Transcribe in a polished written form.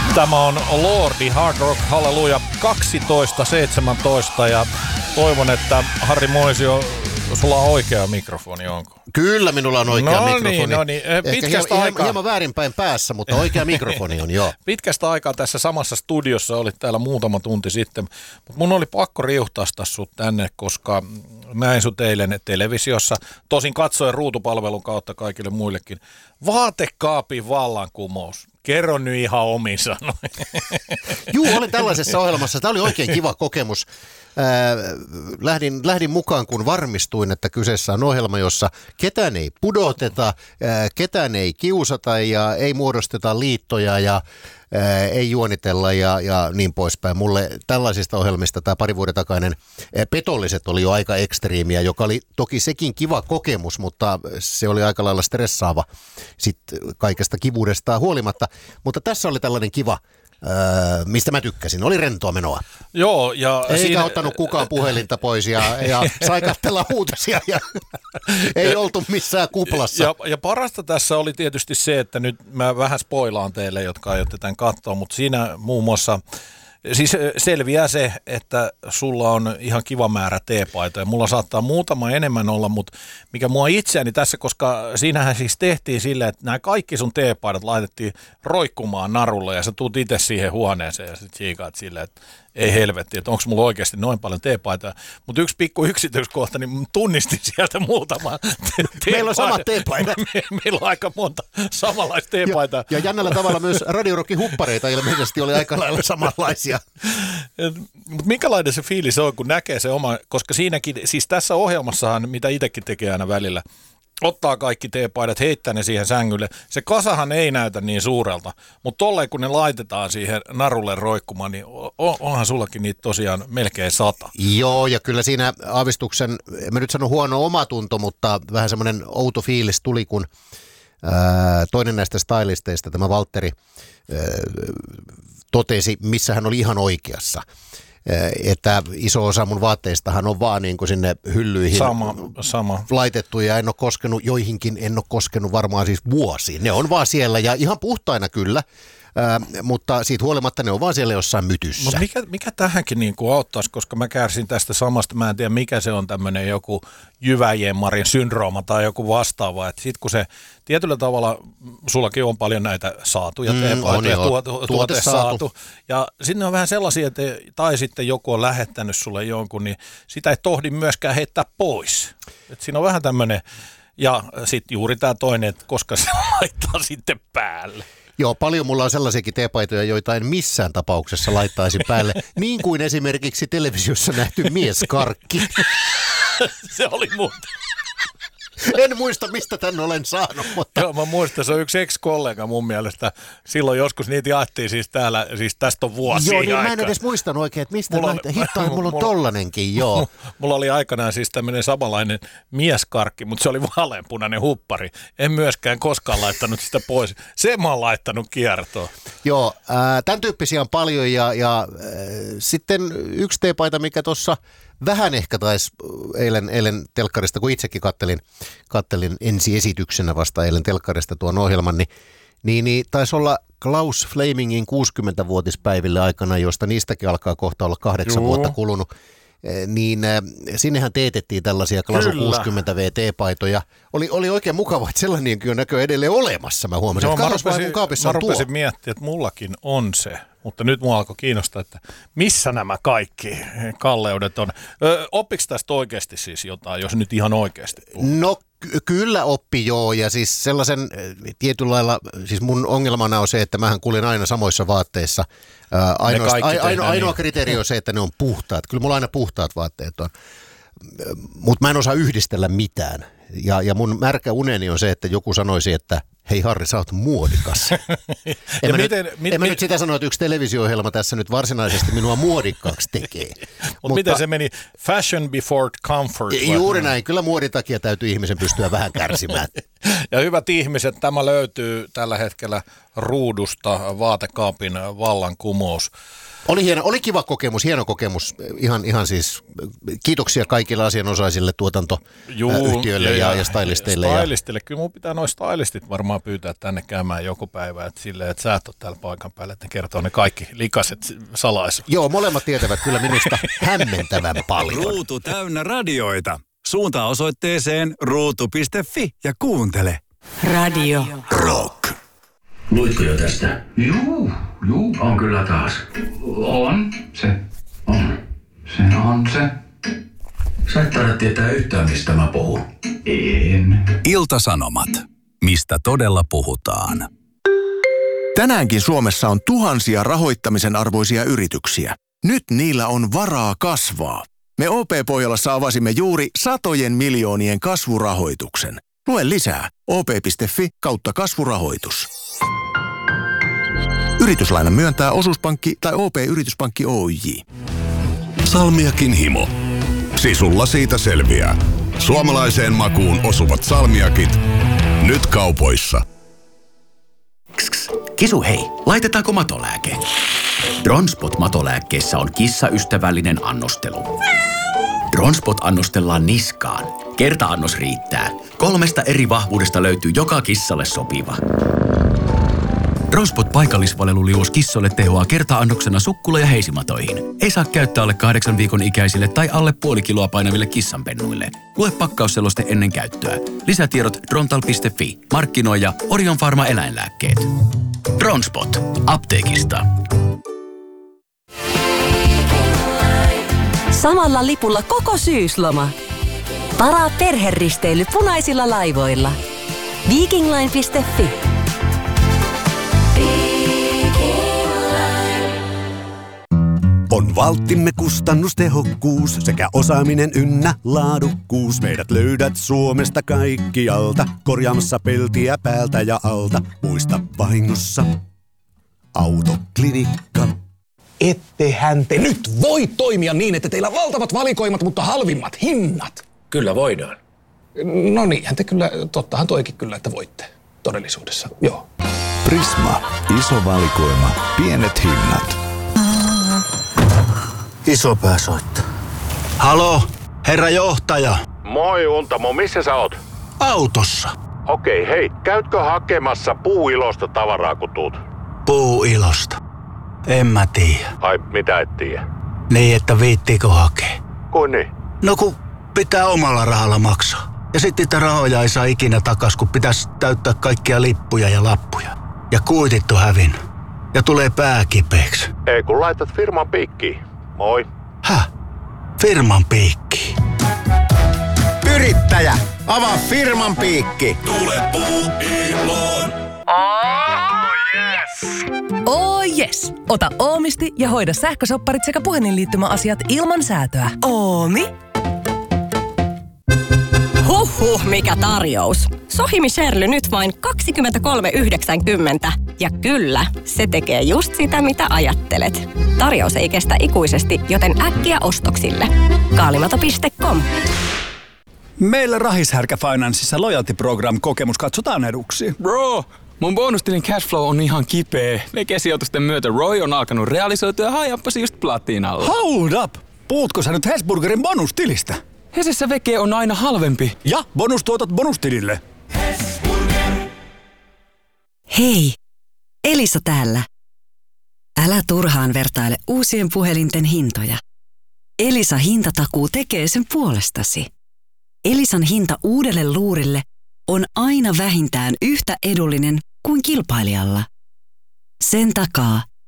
Tämä on Lordi Hard Rock Halleluja 12.17 ja toivon, että Harri Moisio, sulla on oikea mikrofoni, onko? Kyllä minulla on oikea mikrofoni. No niin. Pitkästä aikaa. Hieman väärinpäin päässä, mutta oikea mikrofoni on, joo. Pitkästä aikaa tässä samassa studiossa olit täällä muutama tunti sitten, mutta mun oli pakko riuhtaista sut tänne, koska näin sut eilen televisiossa, tosin katsoen ruutupalvelun kautta kaikille muillekin. Vaatekaapin vallankumous. Kerro nyt ihan omin sanoin. Juu, olin tällaisessa ohjelmassa. Tämä oli oikein kiva kokemus. Lähdin mukaan, kun varmistuin, että kyseessä on ohjelma, jossa ketään ei pudoteta, ketään ei kiusata ja ei muodosteta liittoja ja ei juonitella ja niin poispäin. Mulle tällaisista ohjelmista tämä pari vuoden takainen Petolliset oli jo aika ekstriimiä, joka oli toki sekin kiva kokemus, mutta se oli aika lailla stressaava sitten kaikesta kivuudestaan huolimatta. Mutta tässä oli tällainen kiva, mistä mä tykkäsin. Oli rentoa menoa. Joo, ja eikä ottanut kukaan puhelinta pois ja sai katsella uutisia ja ei oltu missään kuplassa. Ja parasta tässä oli tietysti se, että nyt mä vähän spoilaan teille, jotka aiotte tämän katsoa, mutta siinä muun muassa siis selviää se, että sulla on ihan kiva määrä teepaitoja. Mulla saattaa muutama enemmän olla, mutta mikä mua itseäni tässä, koska siinähän siis tehtiin silleen, että nämä kaikki sun teepaidat laitettiin roikkumaan narulle ja sä tuut itse siihen huoneeseen ja sit siikaat silleen, että ei helvetti, että onko mulla oikeasti noin paljon teepaitoja. Mutta yksi pikku yksityiskohta, niin tunnistin sieltä muutama teepaita. Meillä on samat teepaidat. Meillä on aika monta samanlaista teepaitaa. Ja jännällä tavalla myös Radio Rockin huppareita ilmeisesti oli aika lailla samanlaisia. Mutta minkälainen se fiilis on, kun näkee se oma, koska siinäkin, siis tässä ohjelmassahan, mitä itsekin tekee aina välillä, ottaa kaikki teepaidat, heittää ne siihen sängylle. Se kasahan ei näytä niin suurelta, mutta tolleen kun ne laitetaan siihen narulle roikkumaan, niin onhan sullakin niitä tosiaan melkein 100. Joo, ja kyllä siinä aavistuksen, en mä nyt sano huono omatunto, mutta vähän semmoinen outo fiilis tuli, kun toinen näistä stylisteista, tämä Valtteri, totesi, missä hän oli ihan oikeassa. Että iso osa mun vaatteistahan on vaan niin kuin sinne hyllyihin sama. laitettu ja en ole koskenut, joihinkin en ole koskenut varmaan siis vuosiin. Ne on vaan siellä ja ihan puhtaina kyllä, mutta siitä huolimatta ne on vaan siellä jossain mytyssä. Mutta mikä tähänkin niin kuin auttaisi, koska mä kärsin tästä samasta, mä en tiedä mikä se on tämmöinen joku jyväjien syndrooma tai joku vastaava, että sit kun se tietyllä tavalla, sullakin on paljon näitä saatuja teepaitoja, tuote saatu, ja sitten on vähän sellaisia, että, tai sitten joku on lähettänyt sulle jonkun, niin sitä ei tohdi myöskään heittää pois. Et siinä on vähän tämmöinen, ja sitten juuri tämä toinen, että koska se laittaa sitten päälle. Joo, paljon mulla on sellaisiakin teepaitoja, joita en missään tapauksessa laittaisi päälle, niin kuin esimerkiksi televisiossa nähty mieskarkki. Se oli muuten. En muista, mistä tän olen saanut, mutta... Joo, mä muistan, se on yksi ex-kollega mun mielestä. Silloin joskus niitä jaettiin siis täällä, siis tästä on vuosia Joo, niin aikaa. mä en edes muistanut oikein, että mistä mulla on tollanenkin, joo. Mulla oli aikanaan siis tämmöinen samanlainen mieskarkki, mutta se oli vaaleanpunainen huppari. En myöskään koskaan laittanut sitä pois. Se mä oon laittanut kiertoon. Joo, tämän tyyppisiä on paljon ja sitten yksi teepaita, mikä tuossa vähän ehkä taisi eilen telkkarista, kun itsekin kattelin ensiesityksenä vasta eilen telkkarista tuon ohjelman, niin taisi olla Klaus Flamingin 60-vuotispäiville aikana, josta niistäkin alkaa kohta olla 8 vuotta kulunut. Niin sinnehän teetettiin tällaisia Klasu 60V-teepaitoja. Oli oikein mukava, että sellainenkin on näköjään edelleen olemassa, mä huomasin. Mä rupesin miettimään, että mullakin on se, mutta nyt mua alkoi kiinnostaa, että missä nämä kaikki kalleudet on. Oppiko tästä oikeasti siis jotain, jos nyt ihan oikeasti puhutaan? No kyllä oppi joo, ja siis sellaisen tietyllä lailla, siis mun ongelmana on se, että mähän kuljen aina samoissa vaatteissa. Ainoa kriteeri on se, että ne on puhtaat. Kyllä mulla aina puhtaat vaatteet on, mutta mä en osaa yhdistellä mitään. Ja mun märkä uneni on se, että joku sanoisi, että hei Harri, sä oot muodikas. En mä nyt sitä sano, että yksi televisio-ohjelma tässä nyt varsinaisesti minua muodikkaaksi tekee. Mutta miten se meni? Fashion before comfort. Juuri näin. Kyllä muodin takia täytyy ihmisen pystyä vähän kärsimään. Ja hyvät ihmiset, tämä löytyy tällä hetkellä ruudusta, vaatekaapin vallankumous. Oli kiva kokemus, hieno kokemus. Ihan siis kiitoksia kaikille asianosaisille tuotantoyhtiöille ja stylisteille. Stylistille. Kyllä mun pitää noin stylistit varmaan pyytää tänne käymään joku päivä. Että silleen, että sä et ole täällä paikan päällä, että ne kertoo ne kaikki likaset salaisuudet. Joo, molemmat tietävät kyllä minusta hämmentävän paljon. Ruutu täynnä radioita. Suuntaa osoitteeseen ruutu.fi ja kuuntele. Radio Rock. Luitko jo tästä? Juu, On kyllä taas. on se. On. Se on se. Sä et taida tietää yhtään, mistä mä puhun. En. Ilta-Sanomat. Mistä todella puhutaan? Tänäänkin Suomessa on tuhansia rahoittamisen arvoisia yrityksiä. Nyt niillä on varaa kasvaa. Me OP-Pohjolassa avasimme juuri satojen miljoonien kasvurahoituksen. Lue lisää op.fi/kasvurahoitus. Yrityslainan myöntää Osuuspankki tai OP-yrityspankki Oyj. Salmiakin himo. Sisulla siitä selviää. Suomalaiseen makuun osuvat salmiakit. Nyt kaupoissa. Kisu hei, laitetaanko matolääke? Dronspot-matolääkkeessä on kissaystävällinen annostelu. Dronspot annostellaan niskaan. Kerta-annos riittää. 3 eri vahvuudesta löytyy joka kissalle sopiva. Dronspot paikallisvaleluliuos kissoille tehoaa kerta-annoksena sukkula- ja heisimatoihin. Ei saa käyttää alle 8 viikon ikäisille tai alle puoli kiloa painaville kissanpennuille. Lue pakkausseloste ennen käyttöä. Lisätiedot drontal.fi. Markkinoija Orion Pharma eläinlääkkeet. Dronspot. Apteekista. Samalla lipulla koko syysloma. Varaa perheristeily punaisilla laivoilla. Vikingline.fi. On valttimme kustannustehokkuus sekä osaaminen ynnä laadukkuus. Meidät löydät Suomesta kaikkialta, korjaamassa peltiä päältä ja alta. Muista vahingossa Autoklinikka. Ettehän te nyt voi toimia niin, että teillä on valtavat valikoimat, mutta halvimmat hinnat. Kyllä voidaan. No niinhän te kyllä, tottahan toikin kyllä, että voitte todellisuudessa, joo. Prisma. Iso valikoima. Pienet hinnat. Isopää soittaa. Halo, herra johtaja. Moi Untamo, missä sä oot? Autossa. Okei, hei, käytkö hakemassa Puuilosta tavaraa kun tuut? Puuilosta. En mä tiedä. Ai, mitä et tiedä? Niin, että viittiikö hakea? Kuin niin? No kun pitää omalla rahalla maksaa. Ja sitten niitä rahoja ei saa ikinä takas, kun pitäisi täyttää kaikkia lippuja ja lappuja. Ja kuitit on hävinnyt. Ja tulee pää kipeäksi. Ei kun laitat firman piikkiin. Moi. Häh? Firman piikki. Yrittäjä, avaa firman piikki. Tule Puuiloon. Oh yes! Ota Oomisti ja hoida sähkösopparit sekä puhelinliittymäasiat ilman säätöä. Oomi. Huhhuh, mikä tarjous. Sohimi Sherly nyt vain 23,90. Ja kyllä, se tekee just sitä, mitä ajattelet. Tarjous ei kestä ikuisesti, joten äkkiä ostoksille. Kaalimato.com. Meillä Rahishärkä Financeissa Loyalty Program -kokemus katsotaan eduksi. Bro, mun bonustilin cashflow on ihan kipeä. Vekesijoitusten myötä Roy on alkanut realisoitua ja hajappasi just platinalla. Hold up! Puhutko sä nyt Hesburgerin bonustilistä? Hesessä veke on aina halvempi. Ja bonustuotot bonustilille. Hei, Elisa täällä. Älä turhaan vertaile uusien puhelinten hintoja. Elisa hintatakuu tekee sen puolestasi. Elisan hinta uudelle luurille on aina vähintään yhtä edullinen kuin kilpailijalla. Sen takaa,